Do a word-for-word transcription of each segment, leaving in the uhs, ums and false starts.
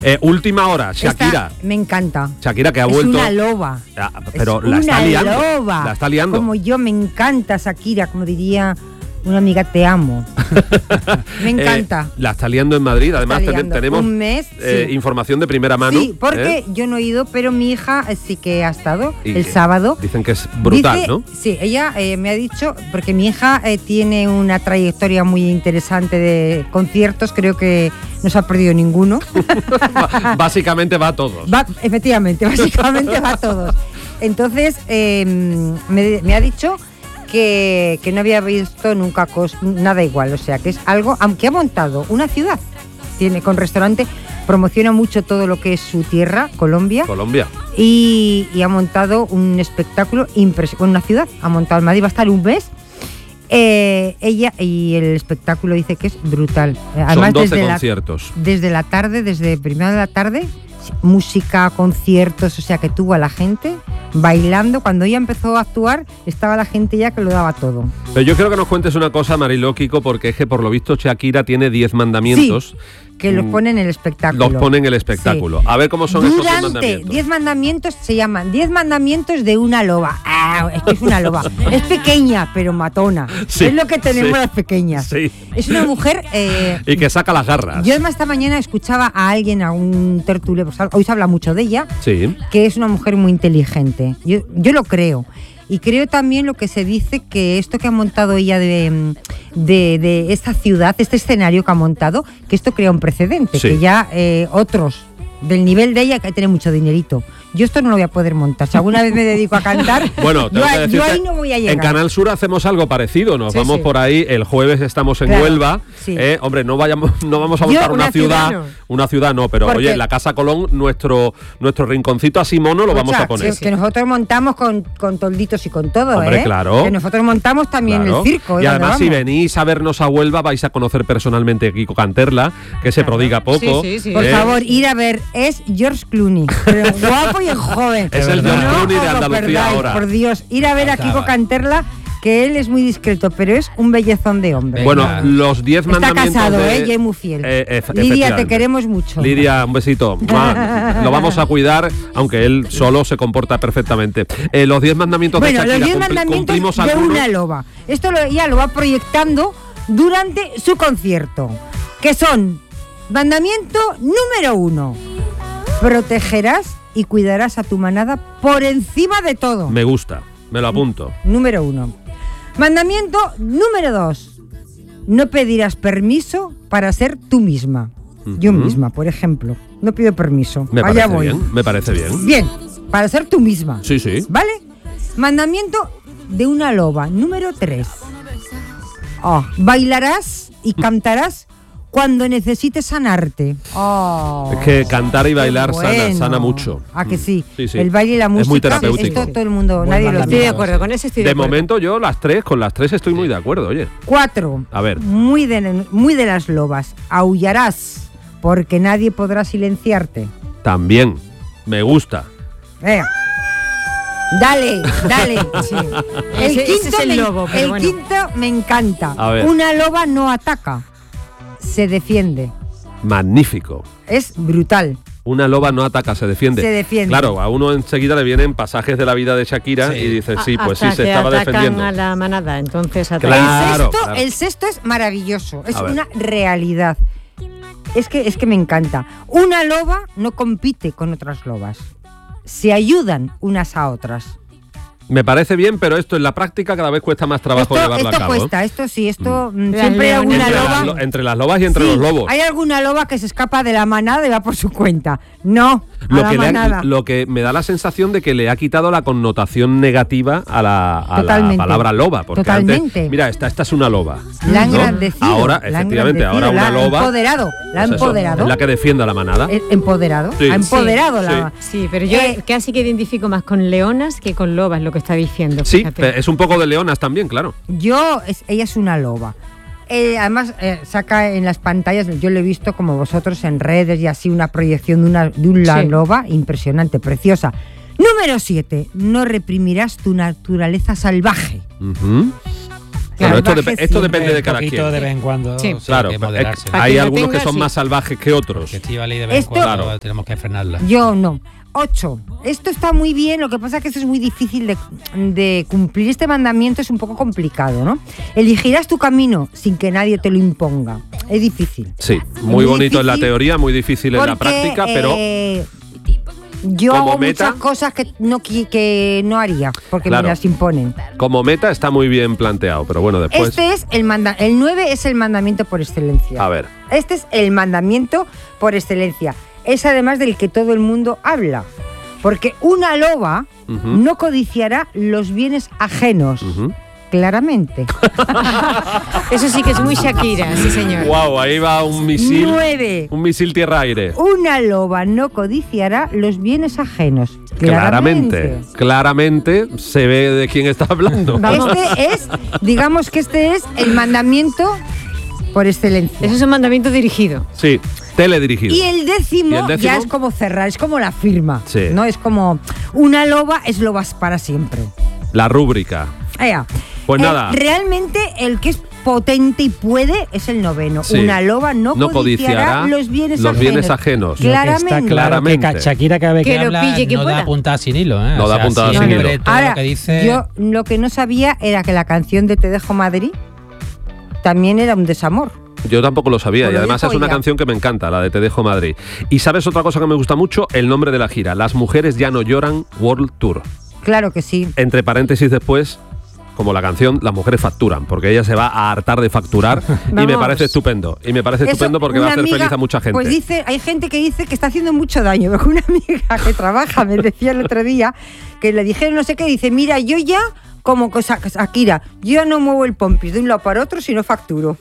Eh, última hora, Shakira. Esta me encanta. Shakira que ha es vuelto. Es una loba. Ah, pero es la una está liando. Loba. La está liando. Como yo, me encanta Shakira, como diría una amiga, te amo. Me encanta. Eh, la está liando en Madrid. Además, ten, tenemos un mes, eh, sí. información de primera mano. Sí, porque ¿eh? yo no he ido, pero mi hija sí que ha estado y el sábado. Dicen que es brutal, Dice, ¿no? Sí, ella eh, me ha dicho, porque mi hija eh, tiene una trayectoria muy interesante de conciertos, creo que no se ha perdido ninguno. Básicamente va a todos. Va, efectivamente, básicamente va a todos. Entonces, eh, me, me ha dicho que, que no había visto nunca cos, nada igual, o sea, que es algo, aunque ha montado una ciudad, tiene con restaurante, promociona mucho todo lo que es su tierra, Colombia. Colombia. Y, y ha montado un espectáculo impresionante, una ciudad, ha montado en Madrid, va a estar un mes. Eh, ella y el espectáculo dice que es brutal. Además, son doce desde conciertos. La, desde la tarde, desde primera de la tarde, música, conciertos, o sea que tuvo a la gente bailando. Cuando ella empezó a actuar, estaba la gente ya que lo daba todo. Pero yo quiero que nos cuentes una cosa, Mariló, Kiko, porque es que por lo visto Shakira tiene diez mandamientos. Sí, que los pone en el espectáculo. Los pone en el espectáculo. Sí. A ver cómo son Durante esos diez mandamientos. diez mandamientos se llaman diez mandamientos de una loba. Ah, es que es una loba. Es pequeña, pero matona. Sí, es lo que tenemos sí, las pequeñas. Sí. Es una mujer... Eh, y que saca las garras. Yo además esta mañana escuchaba a alguien, a un tertulio, pues hoy se habla mucho de ella, sí, que es una mujer muy inteligente. Yo, yo lo creo. Y creo también lo que se dice, que esto que ha montado ella de, de, de esta ciudad, este escenario que ha montado, que esto crea un precedente, sí, que ya eh, otros del nivel de ella que tienen mucho dinerito. Yo esto no lo voy a poder montar. Si alguna vez me dedico a cantar, bueno, yo, a, yo ahí no voy a llegar. En Canal Sur hacemos algo parecido. Nos sí, vamos sí. por ahí. El jueves estamos en claro, Huelva. Sí. Eh, hombre, no vayamos, no vamos a montar yo, una, una ciudad, ciudad no. una ciudad no, pero Porque, oye, en la Casa Colón, nuestro nuestro rinconcito así mono lo o vamos sea, a poner. Que nosotros montamos con, con tolditos y con todo, hombre, ¿eh? claro. Que nosotros montamos también claro. el circo. Y además, si vamos. venís a vernos a Huelva, vais a conocer personalmente a Kiko Canterla, que se claro. prodiga poco. Sí, sí, sí. Por eh. favor, ir a ver, es George Clooney, pero guapo y joven. Es el George no Clooney de Andalucía perdáis, ahora. Por Dios, ir a ver a Kiko Canterla, que él es muy discreto, pero es un bellezón de hombre. Bueno, claro. los diez mandamientos. Está casado, de... ¿eh? Y es muy fiel. Eh, Lidia, te queremos mucho. Lidia, un besito. Lo vamos a cuidar, aunque él solo se comporta perfectamente. Eh, los diez mandamientos bueno, de Shakira. Los diez mandamientos de algunos? Una loba. Esto lo, ya lo va proyectando durante su concierto. Que son: mandamiento número uno. Protegerás y cuidarás a tu manada por encima de todo. Me gusta, me lo apunto. Número uno. Mandamiento número dos. No pedirás permiso para ser tú misma. Uh-huh. Yo misma, por ejemplo. No pido permiso. Me Allá parece voy. bien, me parece bien. Bien, para ser tú misma. Sí, sí. ¿Vale? Mandamiento de una loba. Número tres. Oh, bailarás y cantarás cuando necesites sanarte. Oh, es que cantar y bailar bueno. sana, sana mucho. ¿A que sí? sí, sí. El baile y la música. Es muy terapéutico. Esto todo el mundo, buen nadie lo estoy de acuerdo con eso. Estoy de, de acuerdo. momento yo las tres, con las tres estoy muy de acuerdo, oye. Cuatro. A ver. Muy de, muy de las lobas. Aullarás porque nadie podrá silenciarte. También. Me gusta. Venga. Dale, dale. Sí. El, ese, quinto, ese es el, me, lobo, pero el bueno. quinto me encanta. A ver. Una loba no ataca, se defiende. Magnífico. Es brutal. Una loba no ataca, se defiende. Se defiende. Claro, a uno enseguida le vienen pasajes de la vida de Shakira sí. y dice, sí, pues sí, se estaba defendiendo. A la manada, entonces claro, el, sexto, claro. el sexto es maravilloso, es una realidad. Es que, es que me encanta. Una loba no compite con otras lobas. Se ayudan unas a otras. Me parece bien, pero esto en la práctica cada vez cuesta más trabajo esto, llevarlo esto a cabo. Esto cuesta, esto sí, esto mm. siempre hay alguna entre loba... Las, entre las lobas y entre sí, los lobos. Hay alguna loba que se escapa de la manada y va por su cuenta. No, a lo la que manada. Le, lo que me da la sensación de que le ha quitado la connotación negativa a la, a la palabra loba. Porque Totalmente. Antes, mira, esta, esta es una loba. La han ¿no? engrandecido. Ahora, la efectivamente, ahora una la loba... La ha empoderado, la ha pues empoderado. Eso, es la que defiende a la manada. El, empoderado, sí. ha empoderado sí, la... Sí, sí pero yo eh, casi que identifico más con leonas que con lobas, lo que está diciendo. Sí, fíjate. Es un poco de leonas también, claro. Yo, es, ella es una loba. Eh, además, eh, saca en las pantallas, yo lo he visto como vosotros en redes y así, una proyección de una, de una sí. loba impresionante, preciosa. Número siete. No reprimirás tu naturaleza salvaje. Uh-huh. Claro, esto, de, esto siempre. depende de cada quien. De vez en cuando. Sí. Sí, Claro, hay que moderarse. es- hay que lo algunos tenga, que son sí. más salvajes que otros. Que Estíbaliz de vez en Esto- cuando Claro. tenemos que frenarla. Yo no. Ocho. Esto está muy bien, lo que pasa es que esto es muy difícil de, de cumplir. Este mandamiento es un poco complicado, ¿no? Elegirás tu camino sin que nadie te lo imponga. Es difícil. Sí, muy Muy bonito en la difícil, teoría, muy difícil en la Porque, práctica, pero eh, yo como hago meta- muchas cosas que no, qui- que no haría, porque Claro. me las imponen. como meta está muy bien planteado. Pero bueno, después... Este es el manda el nueve es el mandamiento por excelencia. A ver. Este es el mandamiento por excelencia. Es además del que todo el mundo habla. Porque una loba Ujú. no codiciará los bienes ajenos. Ujú. Claramente. Eso sí que es muy Shakira, sí señor. Wow, ahí va un misil. Nueve. Un misil tierra-aire. Una loba no codiciará los bienes ajenos. Claramente, claramente se ve de quién está hablando. Vamos. Este es, digamos que este es el mandamiento por excelencia. Eso es un mandamiento dirigido. Sí, teledirigido. Y el décimo, ¿Y el décimo? ya es como cerrar, es como la firma. Sí. No es como una loba es lobas para siempre. La rúbrica. Ea. Pues Eh, nada. Realmente el que es potente y puede es el noveno. Sí. Una loba no, No codiciará codiciará los bienes los ajenos. bienes ajenos. Lo que Claramente. está claro Claramente. que Shakira cada vez que, Que lo habla pille quien no da pueda. puntada sin hilo, ¿eh? No O da sea, puntada sin siempre hilo. todo Ahora, lo que dice... yo lo que no sabía era que la canción de Te dejo Madrid también era un desamor. Yo tampoco lo sabía Pues y lo además dejo es una ya. canción que me encanta, la de Te dejo Madrid. Y ¿sabes otra cosa que me gusta mucho? El nombre de la gira. Las mujeres ya no lloran World Tour. Claro que sí. Entre paréntesis después, como la canción, las mujeres facturan, porque ella se va a hartar de facturar y me Vamos. parece estupendo. Y me parece Eso, estupendo porque va a una hacer amiga- feliz a mucha gente. Pues dice, hay gente que dice que está haciendo mucho daño. Porque una amiga que trabaja me decía el otro día que le dijeron no sé qué, dice, mira, yo ya como cosa Shakira, yo ya no muevo el pompis de un lado para otro si no facturo.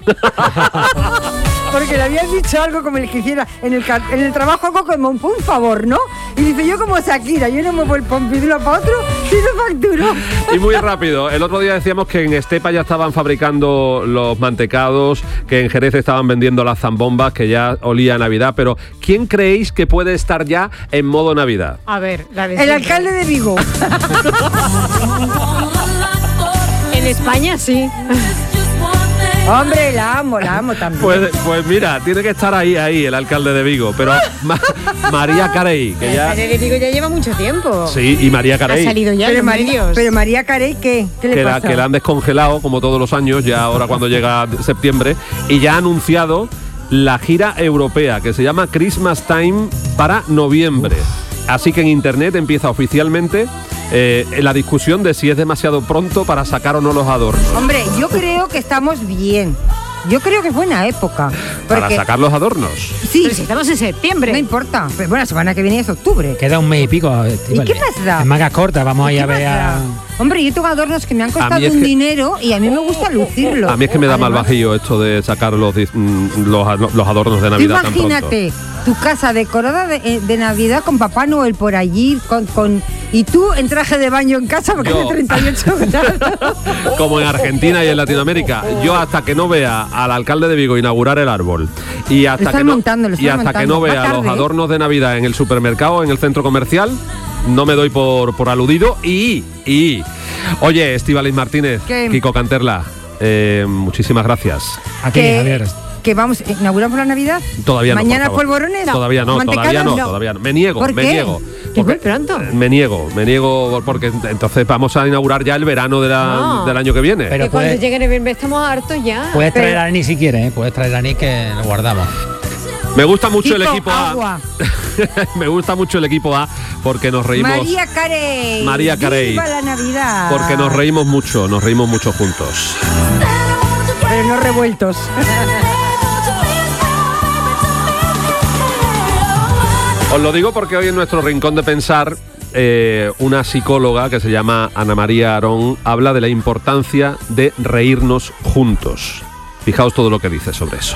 Porque le habían dicho algo como el que hiciera en el, ca- en el trabajo, algo como un, un favor, ¿no? Y dice, yo como Shakira, yo no muevo el pompis de un lado para otro si no facturo. Y muy rápido, el otro día decíamos que en Estepa ya estaban fabricando los mantecados, que en Jerez estaban vendiendo las zambombas, que ya olía a Navidad, pero ¿quién creéis que puede estar ya en modo Navidad? A ver, la de El siempre. alcalde de Vigo. En España sí. Hombre, la amo, la amo también. Pues, pues mira, tiene que estar ahí, ahí, el alcalde de Vigo, pero Ma- María Carey, que ya... El digo ya lleva mucho tiempo. Sí, y María Ha Carey. salido ya en pero, los María, medios. pero María Carey, ¿qué? ¿Qué le que la, pasa? que la han descongelado como todos los años, ya ahora cuando llega septiembre, y ya ha anunciado la gira europea que se llama Christmas Time para noviembre. Así que en internet empieza oficialmente eh, la discusión de si es demasiado pronto para sacar o no los adornos. Hombre, yo creo que estamos bien. Yo creo que es buena época. Para Porque, sacar los adornos. sí, Pero si estamos en septiembre. no importa. Pero bueno, la semana que viene es octubre. Queda un mes y pico. Estíbaliz. ¿Y qué más da? En mangas cortas, vamos a ¿Y ir a qué ver más a... da? Hombre, yo tengo adornos que me han costado es un que- dinero y a mí me gusta lucirlo. A mí es que me da mal Además, bajillo esto de sacar los, dis- mm, los, los adornos de tú Navidad tan pronto. imagínate tu casa decorada de, eh, de Navidad con Papá Noel por allí, con, con y tú en traje de baño en casa porque Yo. hace treinta y ocho grados. Como en Argentina y en Latinoamérica. Yo hasta que no vea al alcalde de Vigo inaugurar el árbol y hasta están que no, montando, lo y están hasta que montando. no Va vea los tarde, ¿eh? adornos de Navidad en el supermercado, en el centro comercial, no me doy por, por aludido. Y, y oye, Estíbaliz Martínez, ¿Qué? Kiko Canterla, eh, muchísimas gracias. Aquí, que, Javier. que vamos, ¿inauguramos la Navidad? Todavía no. ¿Mañana por favor. polvorones? Todavía no, todavía ¿Mantecadas? no, todavía no. Me niego, ¿Por me qué? niego. Que muy Porque- pronto. Me niego, me niego porque entonces vamos a inaugurar ya el verano de la- No. del año que viene. Pero que cuando puede- llegue noviembre estamos hartos ya. Puedes traer Pero- a Ani si quieres, ¿eh? Puedes traer a Ani que lo guardamos. Me gusta mucho el Kiko, equipo A. agua. Me gusta mucho el equipo A porque nos reímos. María Carey. María Carey. ¡Viva la Navidad! Porque nos reímos mucho, nos reímos mucho juntos. Pero no revueltos. Os lo digo porque hoy en nuestro rincón de pensar, eh, una psicóloga que se llama Ana María Arón habla de la importancia de reírnos juntos. Fijaos todo lo que dice sobre eso.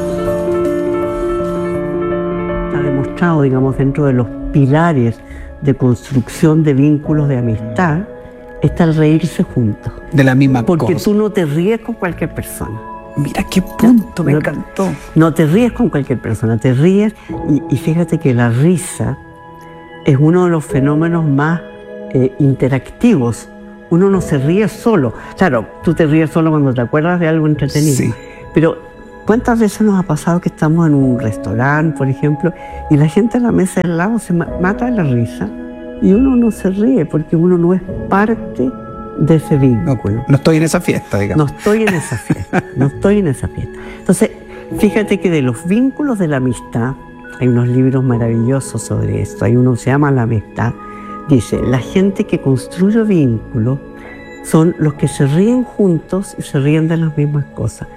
Está demostrado, digamos, dentro de los pilares de construcción de vínculos de amistad, está el reírse juntos. De la misma Porque cosa. tú no te ríes con cualquier persona. Mira qué punto, me No- encantó. No te ríes con cualquier persona, te ríes y, y fíjate que la risa es uno de los fenómenos más eh, interactivos Uno no se ríe solo. Claro, tú te ríes solo cuando te acuerdas de algo entretenido. Sí. Pero ¿cuántas veces nos ha pasado que estamos en un restaurante, por ejemplo, y la gente a la mesa del lado se ma- mata de la risa y uno no se ríe porque uno no es parte de ese vínculo? No, no estoy en esa fiesta, digamos. No estoy en esa fiesta, no estoy en esa fiesta. Entonces, fíjate que de los vínculos de la amistad, hay unos libros maravillosos sobre esto. Hay uno que se llama La Amistad. Dice, la gente que construye vínculos son los que se ríen juntos y se ríen de las mismas cosas.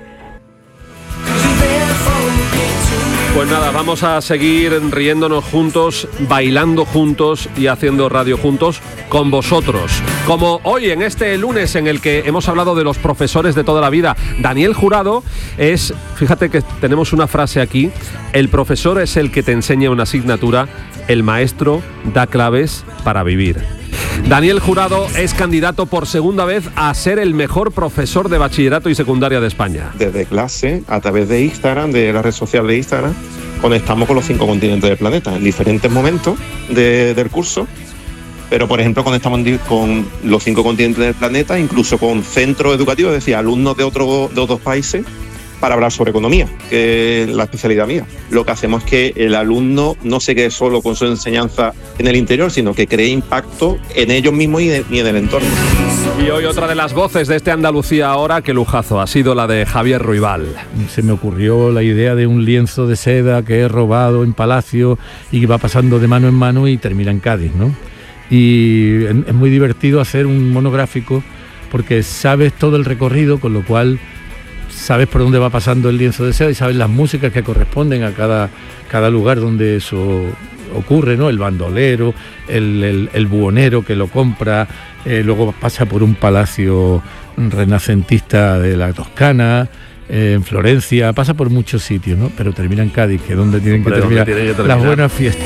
Pues nada, vamos a seguir riéndonos juntos, bailando juntos y haciendo radio juntos con vosotros. Como hoy, en este lunes en el que hemos hablado de los profesores de toda la vida, Daniel Jurado es, fíjate que tenemos una frase aquí, el profesor es el que te enseña una asignatura, el maestro da claves para vivir. Daniel Jurado es candidato por segunda vez a ser el mejor profesor de bachillerato y secundaria de España. Desde clase, a través de Instagram, de la red social de Instagram, conectamos con los cinco continentes del planeta en diferentes momentos de, del curso. Pero, por ejemplo, conectamos con los cinco continentes del planeta, incluso con centros educativos, es decir, alumnos de, otro, de otros países, para hablar sobre economía, que es la especialidad mía. Lo que hacemos es que el alumno no se quede solo con su enseñanza en el interior, sino que cree impacto en ellos mismos y, de, y en el entorno. Y hoy otra de las voces de este Andalucía Ahora, qué lujazo, ha sido la de Javier Ruibal. Se me ocurrió la idea de un lienzo de seda que he robado en Palacio y va pasando de mano en mano y termina en Cádiz, ¿no? Y es muy divertido hacer un monográfico porque sabes todo el recorrido, con lo cual sabes por dónde va pasando el lienzo de seda y sabes las músicas que corresponden a cada, cada lugar donde eso ocurre, ¿no? El bandolero, el, el, el buhonero que lo compra, eh, luego pasa por un palacio renacentista de la Toscana, eh, en Florencia, pasa por muchos sitios, ¿no? Pero termina en Cádiz, que es donde tienen que, terminar, tiene que terminar las buenas fiestas.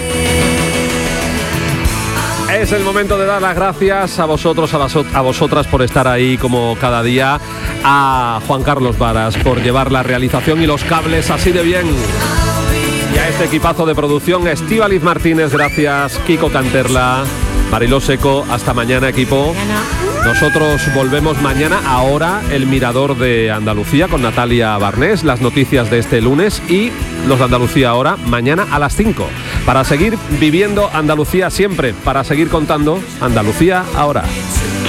Es el momento de dar las gracias a vosotros, a, las, a vosotras por estar ahí como cada día, a Juan Carlos Varas por llevar la realización y los cables así de bien, y a este equipazo de producción, Estíbaliz Martínez, gracias, Kiko Canterla, Mariló Seco, hasta mañana, equipo. Nosotros volvemos mañana, ahora el Mirador de Andalucía con Natalia Barnés, las noticias de este lunes y los de Andalucía Ahora mañana a las cinco, para seguir viviendo Andalucía siempre, para seguir contando Andalucía Ahora.